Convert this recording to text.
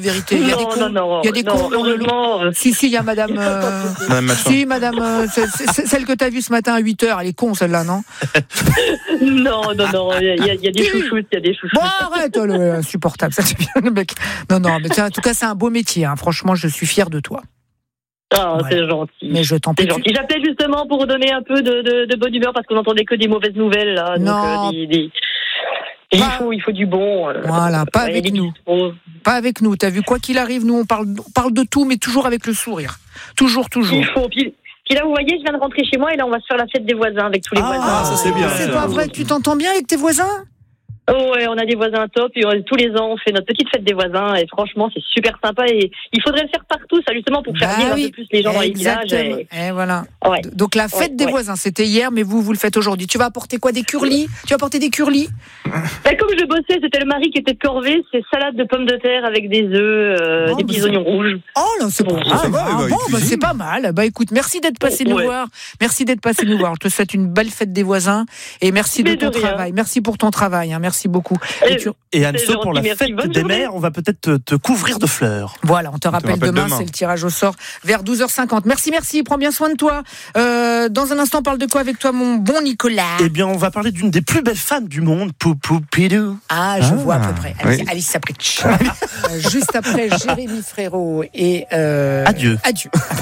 Vérité. Il y a des cons. Il y a des cons. Heureusement. Si, il y a madame. Madame, celle que t'as vue ce matin à 8h, elle est con, celle-là, non? Non. Il y a des chouchoutes, Bon, arrête, insupportable, ça devient le mec. Non, mais en tout cas, c'est un beau métier, hein. Franchement, je suis fière de toi. Ah, voilà. C'est gentil. Mais je t'en prie. C'est gentil. J'appelais justement pour donner un peu de bonne humeur parce qu'on n'entendait que des mauvaises nouvelles, là. Non. Donc, il faut du bon. Voilà, pas avec nous. Pas avec nous. T'as vu, quoi qu'il arrive, nous, on parle de tout, mais toujours avec le sourire. Toujours. Il faut. Puis là, vous voyez, je viens de rentrer chez moi et là, on va se faire la fête des voisins avec tous les voisins. Ah, ça c'est bien. C'est pas vrai que tu t'entends bien avec tes voisins? Oh ouais, on a des voisins top et tous les ans on fait notre petite fête des voisins et franchement c'est super sympa et il faudrait le faire partout, ça justement pour faire vivre un peu plus les gens dans les villages. Et voilà. Ouais. Donc la fête des voisins, c'était hier, mais vous le faites aujourd'hui. Tu vas apporter quoi? Des curlis? Tu vas apporter des curlis? Comme je bossais, c'était le mari qui était de corvée, c'est salade de pommes de terre avec des œufs, des petits oignons rouges. Oh là, c'est bon. C'est pas mal. Bah écoute, merci d'être passé nous voir. Merci d'être passé nous voir. Je te souhaite une belle fête des voisins et merci de ton travail. Merci pour ton travail. Merci beaucoup. Et Anne-Sophie, pour la fête des mères, on va peut-être te couvrir de fleurs. Voilà, on te rappelle demain, c'est le tirage au sort vers 12h50. Merci, prends bien soin de toi. Dans un instant, on parle de quoi avec toi, mon bon Nicolas? Eh bien, on va parler d'une des plus belles femmes du monde, Poupou-Pidou. Je vois à peu près. Alice Sapritch. Juste après, Jérémy Frérot et... Adieu.